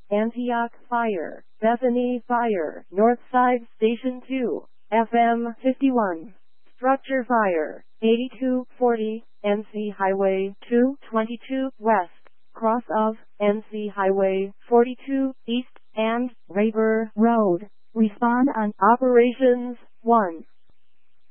Antioch Fire, Bethany Fire, Northside Station 2, FM 51. Structure Fire, 8240, NC Highway 222 West, cross of NC Highway 42 East, and Raber Road. Respond on Operations 1.